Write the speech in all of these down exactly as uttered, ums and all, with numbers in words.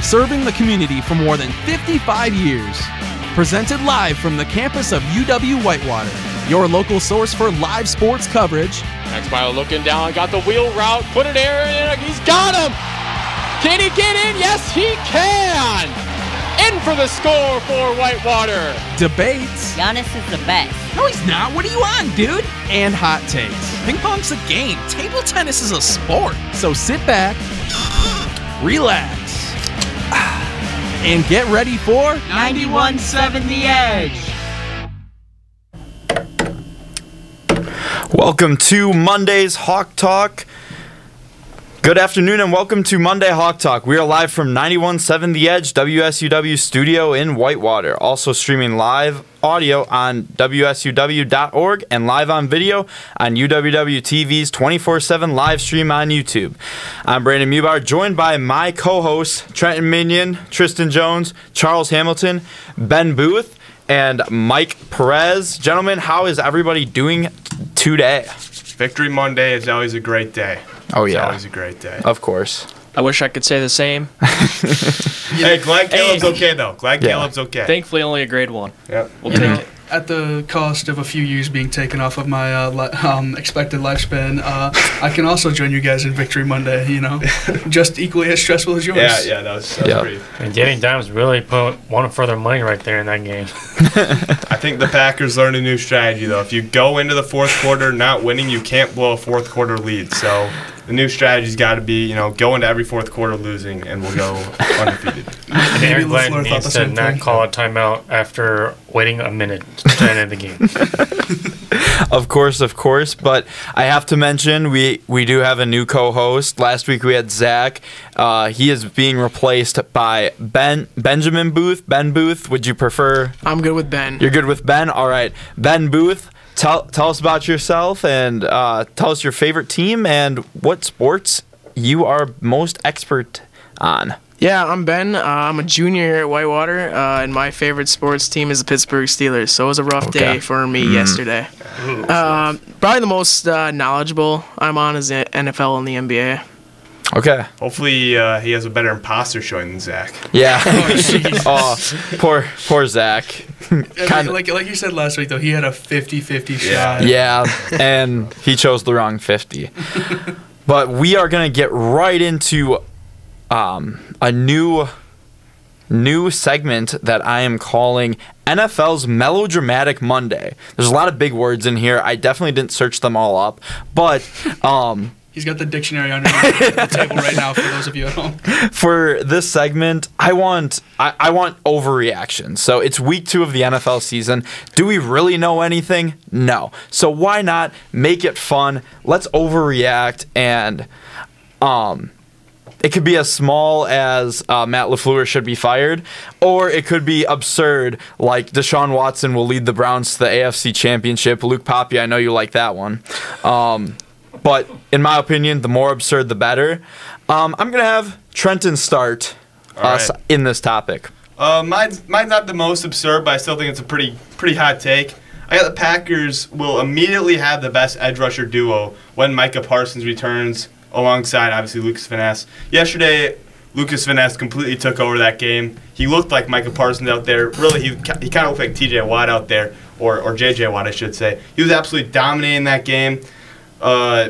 serving the community for more than fifty-five years. Presented live from the campus of U W Whitewater, your local source for live sports coverage. Max Meyer looking down, got the wheel route, put it in, he's got him! Can he get in? Yes, he can! In for the score for Whitewater. Debates. Giannis is the best. No, he's not. What are you on, dude? And hot takes. Ping pong's a game. Table tennis is a sport. So sit back, relax, and get ready for ninety-one seven The Edge. Welcome to Monday's Hawk Talk. Good afternoon and welcome to Monday Hawk Talk. We are live from ninety-one seven The Edge, W S U W studio in Whitewater. Also streaming live audio on W S U W dot org and live on video on U W W T V's twenty-four seven live stream on YouTube. I'm Brandon Mubar, joined by my co-hosts Trenton Minion, Tristan Jones, Charles Hamilton, Ben Booth, and Mike Perez. Gentlemen, how is everybody doing today? Victory Monday is always a great day. Oh, yeah. It's always a great day. Of course. I wish I could say the same. Hey, glad Caleb's Hey. okay, though. Glad Yeah. Caleb's okay. Thankfully, only a grade one. Yep. We'll You take know, it. at the cost of a few years being taken off of my uh, li- um, expected lifespan, uh, I can also join you guys in Victory Monday, you know, just equally as stressful as yours. Yeah, yeah, that was, that was Yeah. pretty. And Danny Dimes really put one further money right there in that game. I think the Packers learned a new strategy, though. If you go into the fourth quarter not winning, you can't blow a fourth quarter lead. So the new strategy's got to be, you know, go into every fourth quarter losing, and we'll go undefeated. And Maybe Aaron Glenn LaFleur thought the needs to same not thing. call a timeout after waiting a minute to end the game. Of course, of course. But I have to mention, we, we do have a new co-host. Last week we had Zach. Uh, he is being replaced by Ben Benjamin Booth. Ben Booth, would you prefer? I'm good with Ben. You're good with Ben? All right. Ben Booth, tell, tell us about yourself and uh, tell us your favorite team and what sports you are most expert on. Yeah, I'm Ben. Uh, I'm a junior here at Whitewater, uh, and my favorite sports team is the Pittsburgh Steelers. So it was a rough Okay. day for me yesterday. Um, probably the most uh, knowledgeable I'm on is the N F L and the N B A. Okay. Hopefully uh, he has a better imposter showing than Zach. Yeah. Oh, poor, poor Zach. I mean, Kinda- like, like you said last week, though, he had a fifty-fifty shot. Yeah, and he chose the wrong fifty. But we are going to get right into um, a new new segment that I am calling N F L's Melodramatic Monday. There's a lot of big words in here. I definitely didn't search them all up, but um, He's got the dictionary underneath the table right now for those of you at home. for this segment, I want I, I want overreaction. So it's week two of the N F L season. Do we really know anything? No. So why not make it fun? Let's overreact, and um, it could be as small as uh, Matt LaFleur should be fired, or it could be absurd, like Deshaun Watson will lead the Browns to the A F C Championship. Luke Poppy, I know you like that one. Um, But in my opinion, the more absurd, the better. Um, I'm going to have Trenton start us right. in this topic. Uh, mine's, mine's not the most absurd, but I still think it's a pretty pretty hot take. I got the Packers will immediately have the best edge rusher duo when Micah Parsons returns alongside, obviously, Lucas Van Ness. Yesterday, Lucas Van Ness completely took over that game. He looked like Micah Parsons out there. Really, he, he kind of looked like T J Watt out there, or, or J J Watt, I should say. He was absolutely dominating that game. Uh,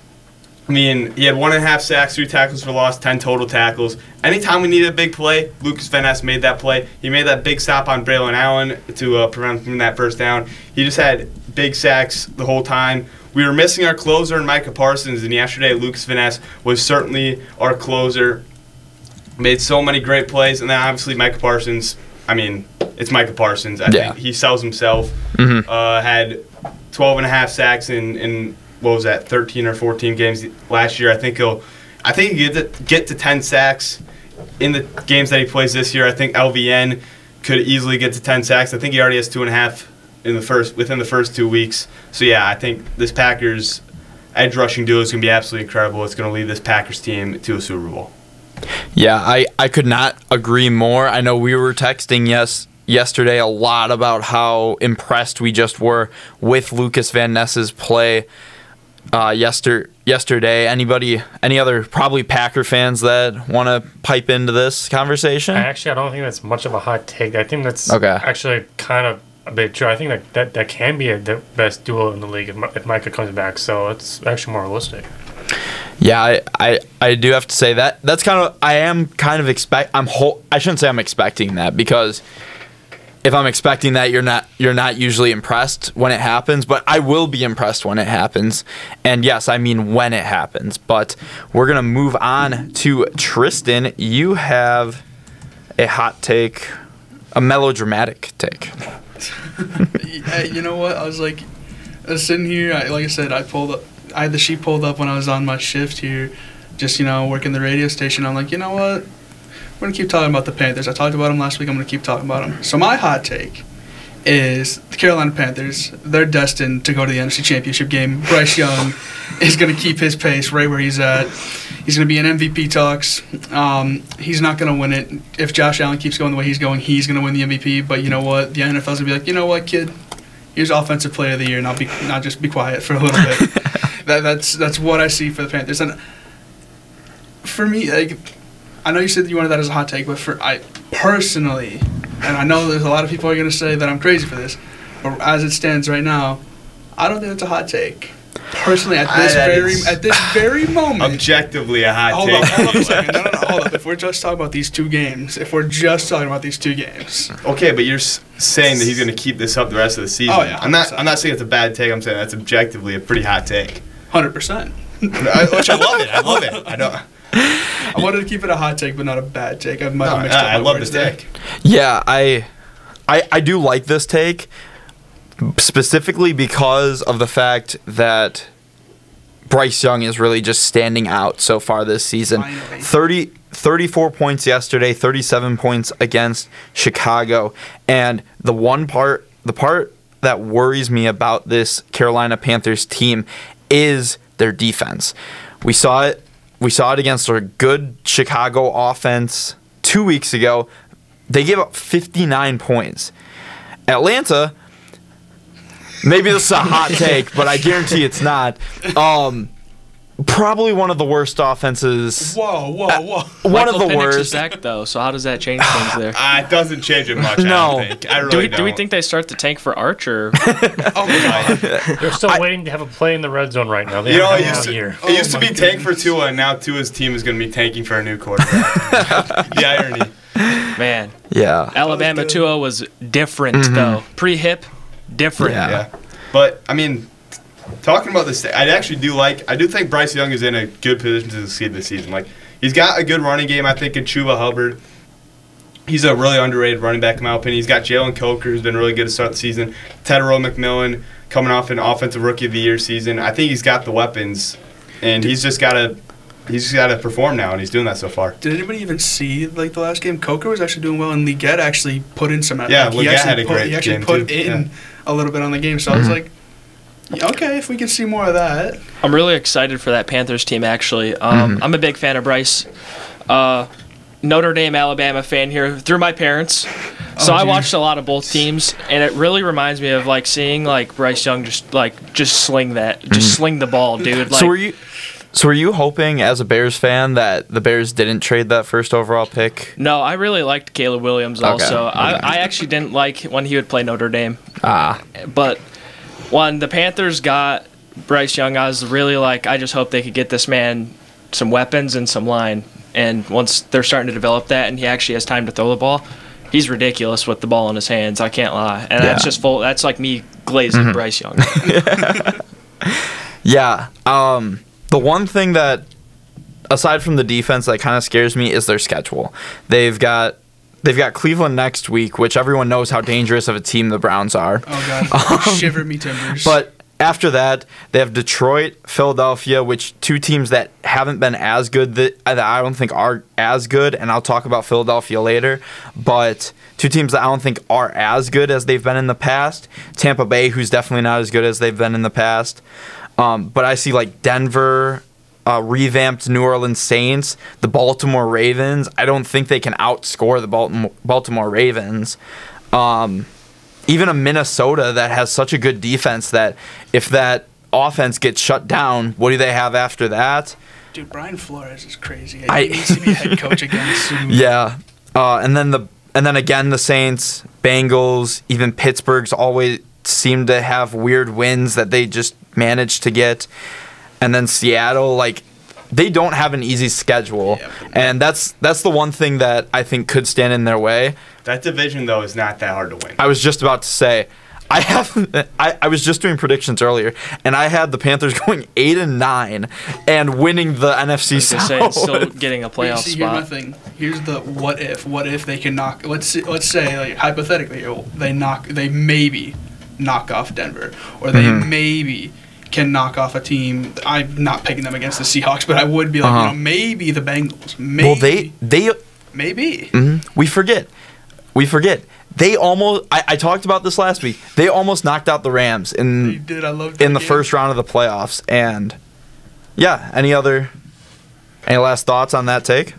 I mean, he had one and a half sacks, three tackles for loss, ten total tackles. Anytime we needed a big play, Lucas Van Ness made that play. He made that big stop on Braylon Allen to uh, prevent him from that first down. He just had big sacks the whole time. We were missing our closer in Micah Parsons, and yesterday Lucas Van Ness was certainly our closer. Made so many great plays, and then obviously Micah Parsons, I mean, it's Micah Parsons. I Yeah. think he sells himself. Mhm. Uh, had twelve and a half sacks in, in what was that, thirteen or fourteen games last year. I think he'll, I think he get to, get to ten sacks in the games that he plays this year. I think L V N could easily get to ten sacks. I think he already has two and a half in the first within the first two weeks. So yeah, I think this Packers edge rushing duo is going to be absolutely incredible. It's going to lead this Packers team to a Super Bowl. Yeah, I, I could not agree more. I know we were texting yes yesterday a lot about how impressed we just were with Lucas Van Ness's play. uh, yester yesterday. Anybody, any other probably Packer fans that want to pipe into this conversation? Actually, I don't think that's much of a hot take. I think that's Okay. actually kind of a bit true. I think that that, that can be a, the best duo in the league if, Mi- if Micah comes back. So it's actually more realistic. Yeah, I, I, I do have to say that that's kind of I am kind of expect I'm ho- I shouldn't say I'm expecting that, because if I'm expecting that, you're not you're not usually impressed when it happens, but I will be impressed when it happens. And yes, I mean when it happens. But we're gonna move on to Tristan. You have a hot take, a melodramatic take. Hey, you know what? I was like, I was sitting here. I, like I said, I pulled up. I had the sheet pulled up when I was on my shift here, just you know working the radio station. I'm like, you know what? We're gonna keep talking about the Panthers. I talked about them last week. I'm gonna keep talking about them. So my hot take is the Carolina Panthers. They're destined to go to the N F C Championship game. Bryce Young is gonna keep his pace right where he's at. He's gonna be in M V P talks. Um, he's not gonna win it. If Josh Allen keeps going the way he's going, he's gonna win the M V P. But you know what? The N F L's gonna be like, you know what, kid? Here's Offensive Player of the Year. Not be, not just be quiet for a little bit. that, that's that's what I see for the Panthers. And for me, like, I know you said you wanted that as a hot take, but for I personally, and I know there's a lot of people are going to say that I'm crazy for this, but as it stands right now, I don't think it's a hot take. Personally, at this I- that very is at this very moment, Objectively, a hot hold take. up, hold up a second. No, no, no, hold up. If we're just talking about these two games, if we're just talking about these two games, Okay, but you're s- saying that he's going to keep this up the rest of the season. Oh, yeah, I'm not. one hundred percent. I'm not saying it's a bad take. I'm saying that's objectively a pretty hot take. hundred percent. I, which I love it. I love it. I don't. I wanted to keep it a hot take, but not a bad take. I might No, have mixed up I, I my love words this there. take. Yeah, I, I I do like this take, specifically because of the fact that Bryce Young is really just standing out so far this season. Finally. thirty, thirty-four points yesterday, thirty-seven points against Chicago. And the one part, the part that worries me about this Carolina Panthers team is their defense. We saw it. We saw it against a good Chicago offense two weeks ago. They gave up fifty-nine points. Atlanta, maybe this is a hot take, but I guarantee it's not. Um, probably one of the worst offenses. Whoa, whoa, whoa. One Michael of the Penix is worst. back though, so how does that change things there? Uh, it doesn't change it much. No. I don't think. I really Do we, don't. do we think they start the tank for Archer? Oh my god. They're still waiting to have a play in the red zone right now. They You know, haven't it had used one to, all year. it used to Oh be my tank for goodness. Tua, and now Tua's team is going to be tanking for a new quarterback. The irony. Man, Yeah. Alabama good. Tua was different though. Pre-hip, different. Yeah. Yeah. But, I mean, talking about this, I actually do like, I do think Bryce Young is in a good position to succeed this season. Like, he's got a good running game, I think, in Chuba Hubbard. He's a really underrated running back, in my opinion. He's got Jalen Coker, who's been really good to start the season. Tedero McMillan coming off an Offensive Rookie of the Year season. I think he's got the weapons, and he's just got to he's just got to perform now, and he's doing that so far. Did anybody even see like the last game? Coker was actually doing well, and Leggett actually put in some. Yeah, like, he Leggett actually had a put, great He actually game, put too. in Yeah. a little bit on the game, so I was like, yeah, okay, if we can see more of that. I'm really excited for that Panthers team, actually. Um, I'm a big fan of Bryce. Uh, Notre Dame, Alabama fan here through my parents. So Oh, I gee. watched a lot of both teams, and it really reminds me of like seeing like Bryce Young just like just sling that, just sling the ball, dude. Like, so were you? So were you hoping, as a Bears fan, that the Bears didn't trade that first overall pick? no, I really liked Caleb Williams also. okay. I, I actually didn't like when he would play Notre Dame. Ah. But when the Panthers got Bryce Young, I was really like, I just hope they could get this man some weapons and some line. And once they're starting to develop that and he actually has time to throw the ball, he's ridiculous with the ball in his hands. I can't lie. And that's Yeah. just full. That's like me glazing Bryce Young. Yeah. Um, the one thing that, aside from the defense, that kind of scares me is their schedule. They've got they've got Cleveland next week, which everyone knows how dangerous of a team the Browns are. Oh god, shiver me timbers. But after that, they have Detroit, Philadelphia, which two teams that haven't been as good, that, that I don't think are as good, and I'll talk about Philadelphia later, but two teams that I don't think are as good as they've been in the past. Tampa Bay, who's definitely not as good as they've been in the past. Um, but I see like Denver, uh, revamped New Orleans Saints, the Baltimore Ravens. I don't think they can outscore the Baltimore, Baltimore Ravens. Um, even a Minnesota that has such a good defense that if that offense gets shut down, what do they have after that? Dude, Brian Flores is crazy. He I- needs to be a head coach again soon. Yeah, uh, and then the and then again the Saints, Bengals, even Pittsburgh's always seem to have weird wins that they just manage to get, and then Seattle, like they don't have an easy schedule, Yeah. and that's that's the one thing that I think could stand in their way. That division, though, is not that hard to win. I was just about to say. I have. I, I was just doing predictions earlier, and I had the Panthers going eight and nine, and winning the N F C I was gonna South. say, and still getting a playoff See, here's my spot. thing. Here's the what if. What if they can knock? Let's see, let's say like, hypothetically they knock. They maybe knock off Denver, or they Mhm. maybe can knock off a team. I'm not picking them against the Seahawks, but I would be like, Uh-huh. you know, maybe the Bengals. Maybe, Well, they they maybe. mhm, we forget, we forget. They almost. I, I talked about this last week. They almost knocked out the Rams You in did. I loved in that the game. first round of the playoffs. And yeah, any other any last thoughts on that take?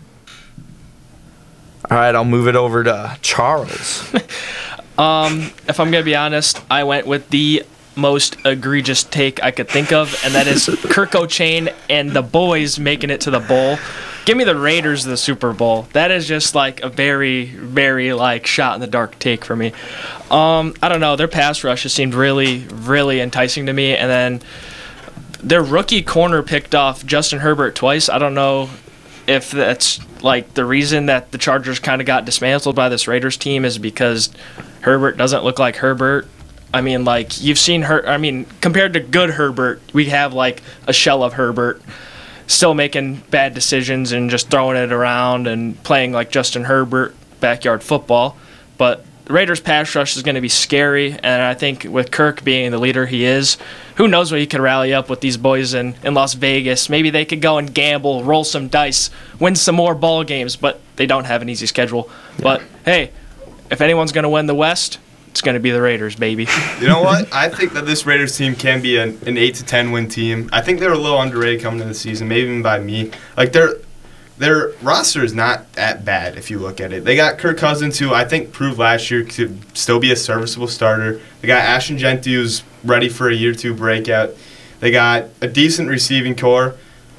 All right, I'll move it over to Charles. Um, if I'm gonna be honest, I went with the most egregious take I could think of, and that is Kirk O'Chain and the boys making it to the bowl. Give me the Raiders the Super Bowl. That is just like a very, very like shot in the dark take for me. Um, I don't know. Their pass rush just seemed really, really enticing to me, and then their rookie corner picked off Justin Herbert twice. I don't know if that's like the reason that the Chargers kind of got dismantled by this Raiders team is because Herbert doesn't look like Herbert. I mean, like you've seen her. I mean, compared to good Herbert, we have like a shell of Herbert, still making bad decisions and just throwing it around and playing like Justin Herbert backyard football. But the Raiders pass rush is going to be scary, and I think with Kirk being the leader he is, who knows what he could rally up with these boys in, in Las Vegas. Maybe they could go and gamble, roll some dice, win some more ball games, but they don't have an easy schedule. Yeah. But hey, if anyone's going to win the West, it's going to be the Raiders, baby. You know what? I think that this Raiders team can be an, an eight to ten win team. I think they're a little underrated coming into the season, maybe even by me. Like their their roster is not that bad if you look at it. They got Kirk Cousins, who I think proved last year to still be a serviceable starter. They got Ashton Genty, who's ready for a year two breakout. They got a decent receiving core.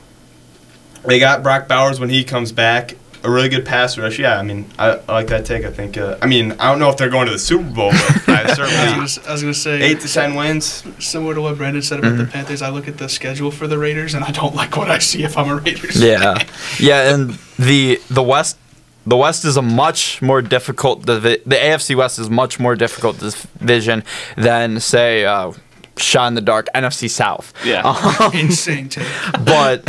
They got Brock Bowers when he comes back. A really good pass rush. Yeah, I mean, I, I like that take. I think. Uh, I mean, I don't know if they're going to the Super Bowl, but I certainly. I was, I was going to say eight to ten wins. Similar to what Brandon said about Mm-hmm. the Panthers, I look at the schedule for the Raiders and I don't like what I see if I'm a Raiders Yeah, fan. yeah, and the the West, the West is a much more difficult. Divi- the A F C West is much more difficult division than say. Uh, shot in the dark N F C South. Yeah. Um, Insane take. but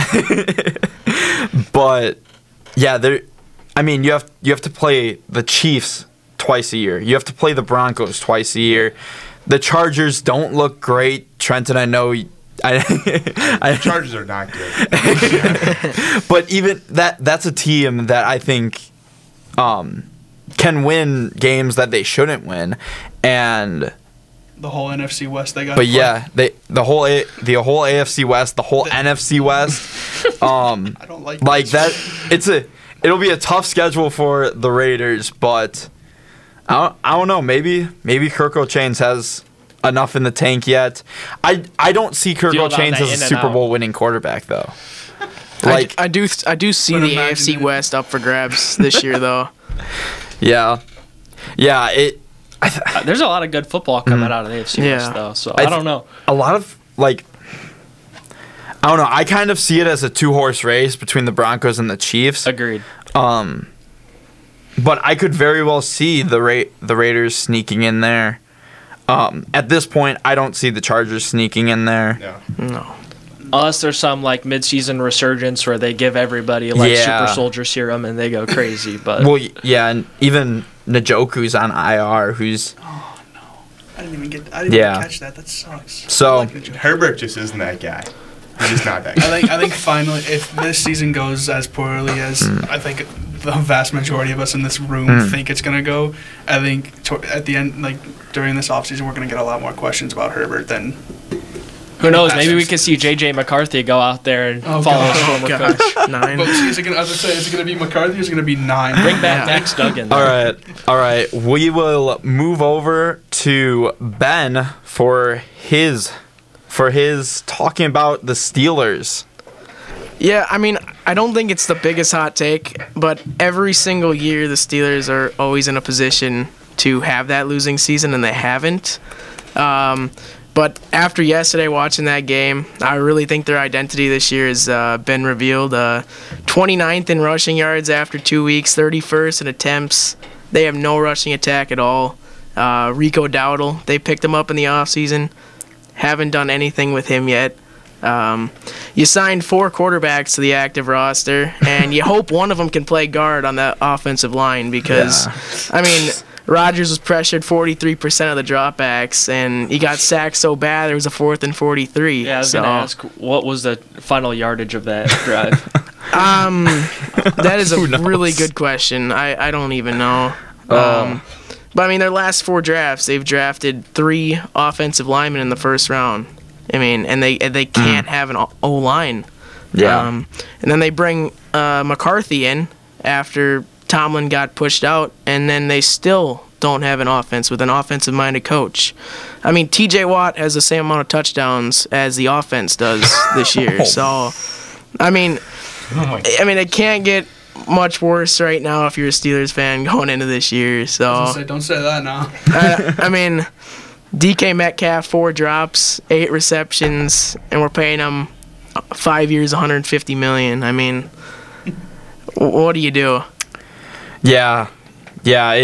but yeah, there. I mean, you have you have to play the Chiefs twice a year. You have to play the Broncos twice a year. The Chargers don't look great. Trenton, I know. I, I The Chargers are not good. but even that that's a team that I think um, can win games that they shouldn't win, and. The whole N F C West they got. But yeah, they the whole A, the whole A F C West, the whole N F C West, um, I don't like like this. that. It's a it'll be a tough schedule for the Raiders, but I don't, I don't know. Maybe maybe Kirk O'Chains has enough in the tank yet. I I don't see Kirk Feel it on O'Chains that as a in and Super out. Bowl winning quarterback though. I, Like d- I do I do see But the imagine A F C it. West up for grabs this year though. yeah, yeah. It I th- Uh, There's a lot of good football coming out of the A F C Yeah. West, though, so I I, th- don't know. a lot of like I don't know. I kind of see it as a two horse race between the Broncos and the Chiefs. Agreed. Um, but I could very well see the Ra- the Raiders sneaking in there. Um, at this point, I don't see the Chargers sneaking in there. Yeah. No. Unless there's some like mid-season resurgence where they give everybody like Yeah. super soldier serum and they go crazy. But Well, y- yeah, and even Njoku's on I R, who's Oh no, I didn't even get. I didn't Yeah. even catch that. That sucks. So- I like the joke. Herbert just isn't that guy. He's just not that I guy. think I think finally, if this season goes as poorly as I think the vast majority of us in this room Mm. think it's gonna go, I think to, at the end, like during this offseason, we're gonna get a lot more questions about Herbert than. who knows? Maybe we could see J J McCarthy go out there and Oh, follow God. his former Gosh, coach. nine. But is it gonna? I was gonna say, is it gonna be McCarthy? Or is it gonna be nine? Bring back Yeah. Max Duggan. all right, all right. We will move over to Ben for his for his talking about the Steelers. Yeah, I mean, I don't think it's the biggest hot take, but every single year the Steelers are always in a position to have that losing season, and they haven't. Um, but after yesterday watching that game, I really think their identity this year has uh, been revealed. Uh, twenty-ninth in rushing yards after two weeks, thirty-first in attempts. They have no rushing attack at all. Uh, Rico Dowdle, they picked him up in the offseason. Haven't done anything with him yet. Um, you signed four quarterbacks to the active roster, and you hope one of them can play guard on that offensive line because, yeah. I mean, Rodgers was pressured forty-three percent of the dropbacks, and he got sacked so bad there was a fourth and forty-three. Yeah, I was so. going to ask, what was the final yardage of that drive? um, that is a really good question. I, I don't even know. Oh. Um, but, I mean, their last four drafts, they've drafted three offensive linemen in the first round. I mean, and they they can't mm. have an O-line. Yeah. Um, and then they bring uh, McCarthy in after Tomlin got pushed out, and then they still don't have an offense with an offensive-minded coach. I mean, T J Watt has the same amount of touchdowns as the offense does this year. So, I mean, oh I mean, it can't get much worse right now if you're a Steelers fan going into this year. So I was gonna say, don't say that now. I, I mean. D K Metcalf, four drops, eight receptions, and we're paying him five years, one hundred fifty million dollars. I mean, what do you do? Yeah, yeah.